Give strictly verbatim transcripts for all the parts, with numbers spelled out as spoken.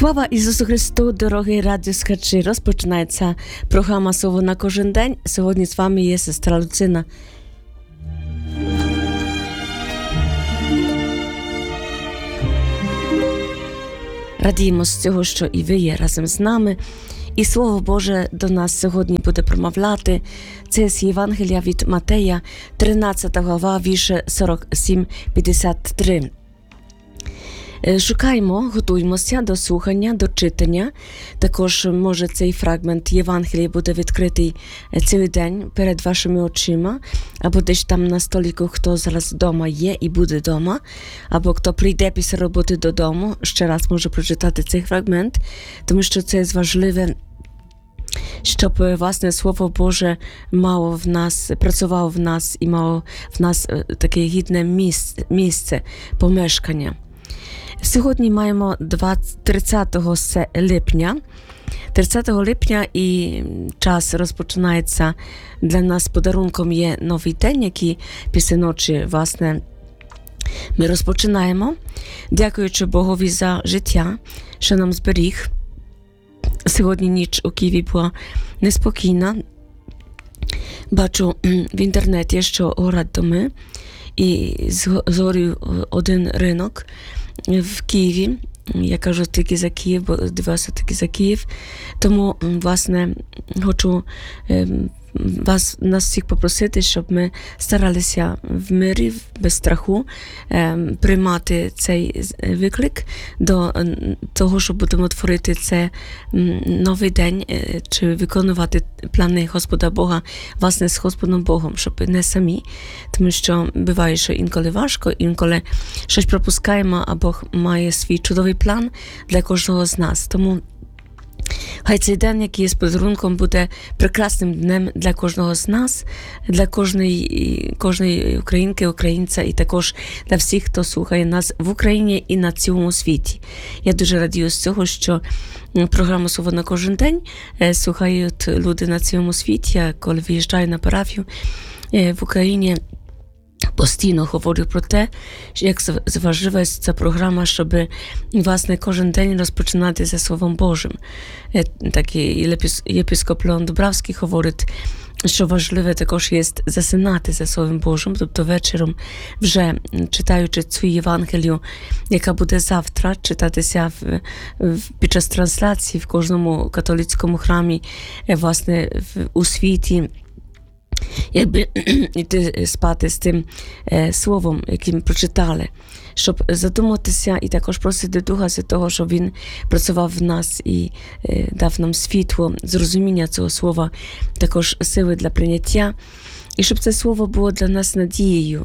Слава Ісусу Христу, дорогі радіослухачі! Розпочинається програма «Слово на кожен день». Сьогодні з вами є сестра Люцина. Радіємо з цього, що і ви є разом з нами. І Слово Боже до нас сьогодні буде промовляти. Це з Євангелія від Матея, тринадцята глава, вірші сорок сім п'ятдесят три. Шукаємо, готуємося до слухання, до читання. Також, може, цей фрагмент Євангелія буде відкритий цілий день перед вашими очима, або десь там на столику, хто зараз вдома є і буде вдома, або хто прийде після роботи додому, ще раз може прочитати цей фрагмент, тому що це важливе, щоб, власне, Слово Боже мало в нас, працювало в нас і мало в нас таке гідне місце, місце помешкання. Сьогодні маємо тридцятого липня. тридцятого липня і час розпочинається для нас подарунком є новий день, який після ночі, власне, ми розпочинаємо. Дякуючи Богові за життя, що нам зберіг. Сьогодні ніч у Києві була неспокійна. Бачу в інтернеті, що горять доми і згорів один ринок в Києві. Я кажу тільки за Київ, бо дивилася тільки за Київ. Тому, власне, хочу вас, нас всіх попросити, щоб ми старалися в мирі, без страху приймати цей виклик до того, що будемо творити це новий день, чи виконувати плани Господа Бога, власне, з Господом Богом, щоб не самі. Тому що буває, що інколи важко, інколи щось пропускаємо, а Бог має свій чудовий план для кожного з нас. Тому хай цей день, який є з подарунком, буде прекрасним днем для кожного з нас, для кожної, кожної українки, українця і також для всіх, хто слухає нас в Україні і на цілому світі. Я дуже радію з цього, що програму «Слово на кожен день» слухають люди на цілому світі. Я коли виїжджаю на парафію в Україні, постійно говорю про те, як важлива ця програма, щоб, власне, кожен день розпочинати зі Словом Божим. Такий єпископ Леон Дубравський говорить, що важливе також є засинати за Словом Божим, тобто вечором, вже читаючи цю Євангелію, яка буде завтра читатися в, в, під час трансляції в кожному католицькому храмі, власне, в, у світі, якби йти спати з тим е, словом, яким прочитали, щоб задуматися і також просити Духа Святого, щоб Він працював в нас і е, дав нам світло, зрозуміння цього слова, також сили для прийняття, і щоб це слово було для нас надією.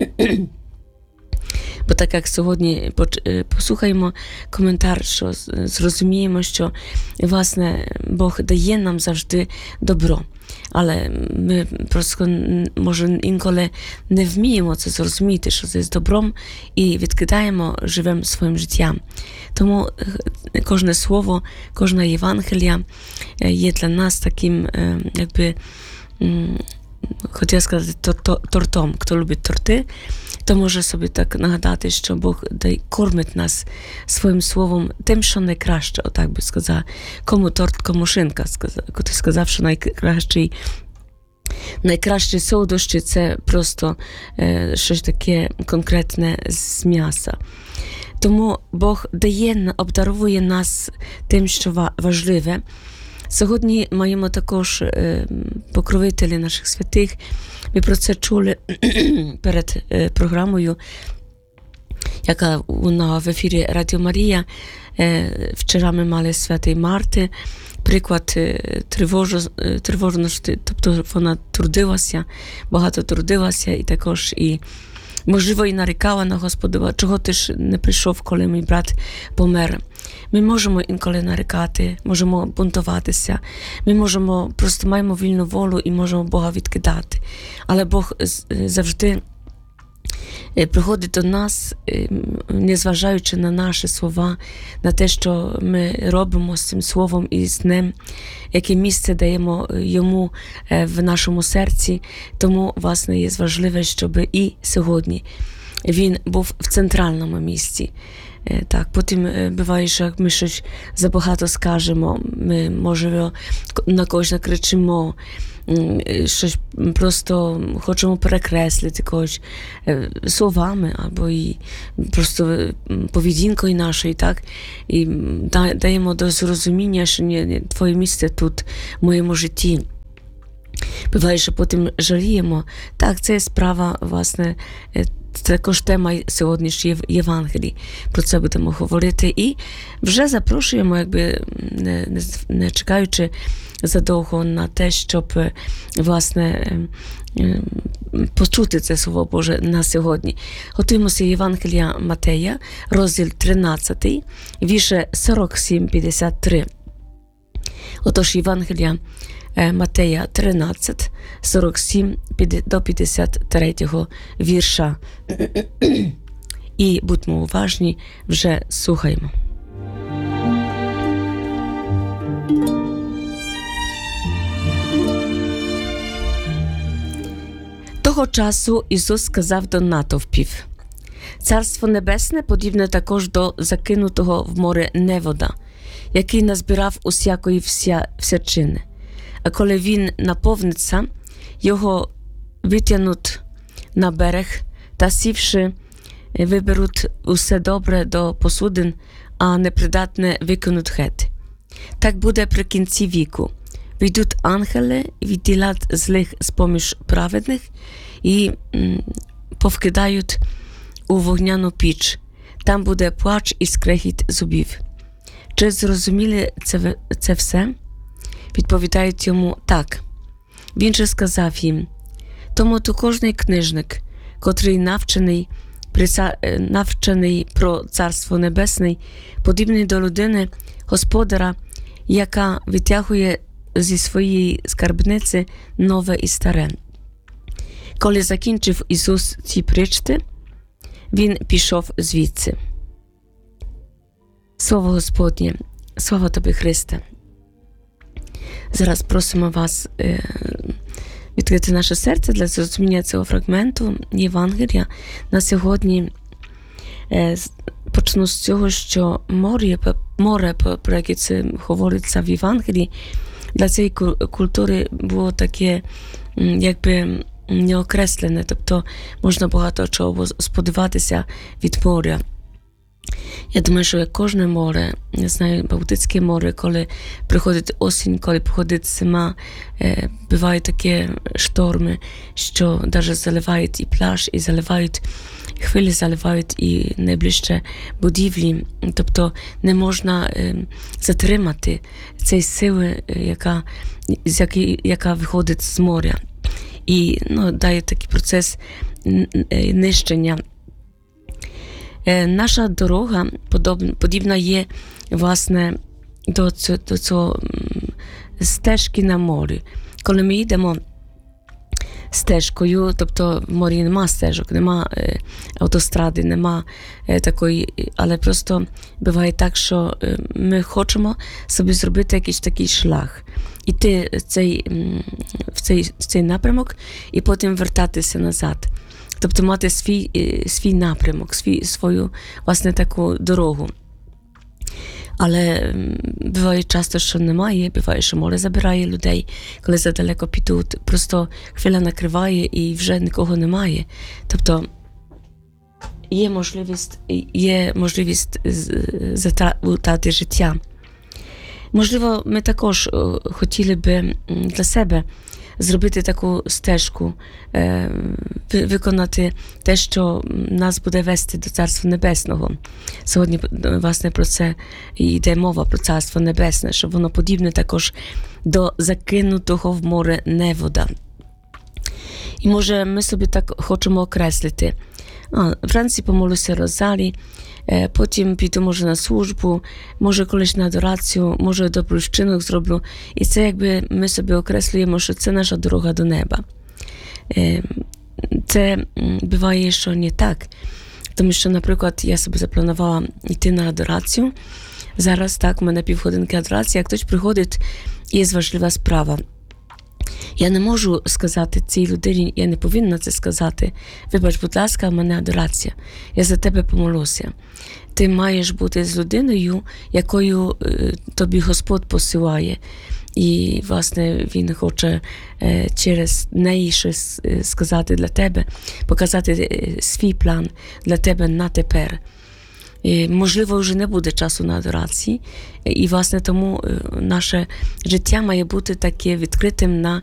Бо так як сьогодні послухаємо коментар, що зрозуміємо, що, власне, Бог дає нам завжди добро. Але ми просто, може, інколи не вміємо це зрозуміти, що це з добром, і відкидаємо живим своїм життям. Тому кожне слово, кожна Євангелія є для нас таким, якби, хотіла сказати, тортом. Хто любить торти, то може собі так нагадати, що Бог кормить нас своїм словом тим, що найкраще, отак би сказав. Кому торт, кому шинка. Хтось сказав, що найкращий, найкращі солодощі – це просто е, щось таке конкретне з м'яса. Тому Бог дає, обдаровує нас тим, що важливе. Сьогодні маємо також е, покровителі наших святих. Ми про це чули перед е, програмою, яка лунала в ефірі Радіо Марія. Е, вчора ми мали святий Марти, приклад е, тривожно, е, тривожності, тобто вона трудилася, багато трудилася і також і можливо, і нарікала на Господа, чого ти ж не прийшов, коли мій брат помер. Ми можемо інколи нарікати, можемо бунтуватися, ми можемо, просто маємо вільну волю і можемо Бога відкидати. Але Бог завжди приходить до нас, незважаючи на наші слова, на те, що ми робимо з цим словом і з ним, яке місце даємо йому в нашому серці. Тому, власне, є важливе, щоб і сьогодні він був в центральному місці. Так, потім буває, що як ми щось забагато скажемо, ми, може, на когось накричимо, щось просто хочемо перекреслити когось словами або і просто поведінкою нашою, так? І даємо до зрозуміння, що ні, твоє місце тут в моєму житті. Буває, що потім жаліємо. Так, це справа, власне, також тема сьогоднішньої Євангелії. Про це будемо говорити. І вже запрошуємо, якби не, не, не чекаючи задовго на те, щоб, власне, почути це Слово Боже на сьогодні. Готуємося Євангелія Матея, розділ тринадцятий, вірші сорок сім п'ятдесят три. Отож, Євангелія Матея тринадцять, сорок сім до п'ятдесят третього вірша. І будьмо уважні, вже слухаємо. Того часу Ісус сказав до натовпів: «Царство Небесне подібне також до закинутого в море невода, який назбирав усякої вся, всячини. А коли він наповниться, його витягнуть на берег та, сівши, виберуть усе добре до посудин, а непридатне викинуть геть. Так буде при кінці віку. Вийдуть ангели, відділять злих з-поміж праведних і м, повкидають у вогняну піч. Там буде плач і скрегіт зубів». Чи зрозуміли це, це все? Відповідають йому: «Так». Він же сказав їм: «Тому то кожний книжник, котрий навчений, навчений про Царство Небесне, подібний до людини, господара, яка витягує зі своєї скарбниці нове і старе». Коли закінчив Ісус ці причти, він пішов звідси. Слово Господнє, слава тобі, Христе. Зараз просимо вас е, відкрити наше серце для зрозуміння цього фрагменту Євангелія. На сьогодні е, почну з цього, що море, море, про яке це говориться в Євангелії, для цієї культури було таке, якби, неокреслене, тобто можна багато чого сподіватися від моря. Я думаю, що як кожне море, я знаю, Балтійське море, коли приходить осінь, коли приходить зима, е, бувають такі шторми, що навіть заливають і пляж, і заливають хвилі, заливають і найближче будівлі. Тобто не можна е, затримати цієї сили, яка, з якої, яка виходить з моря. І ну, дає такий процес нищення. Наша дорога подібна є, власне, до цього, до цього стежки на морі. Коли ми йдемо стежкою, тобто в морі нема стежок, нема е, автостради, нема е, такої, але просто буває так, що е, ми хочемо собі зробити якийсь такий шлях, іти цей, в, цей, в цей напрямок і потім вертатися назад. Тобто мати свій, свій напрямок, свій, свою, власне, таку дорогу. Але буває часто, що немає, буває, що море забирає людей, коли задалеко підуть, просто хвиля накриває і вже нікого немає. Тобто є можливість, є можливість затратити життя. Можливо, ми також хотіли би для себе зробити таку стежку, виконати те, що нас буде вести до Царства Небесного. Сьогодні, власне, про це йде мова, про Царство Небесне, що воно подібне також до закинутого в море невода. І, може, ми собі так хочемо окреслити. А, вранці помолюся розалі, потім піду, може, на службу, може, колись на адорацію, може, добрий вчинок зроблю. І це, якби, ми собі окреслюємо, що це наша дорога до неба. Це буває, що не так. Тому що, наприклад, я собі запланувала йти на адорацію. Зараз, так, у мене півгодинки адорації, як хтось приходить, є важлива справа. Я не можу сказати цій людині, я не повинна це сказати. Вибач, будь ласка, в мене адорація. Я за тебе помолюся. Ти маєш бути з людиною, якою е, тобі Господь посилає. І, власне, Він хоче е, через неї щось е, сказати для тебе, показати е, свій план для тебе на тепер. І, можливо, вже не буде часу на адорації, і, власне, тому наше життя має бути таке відкритим на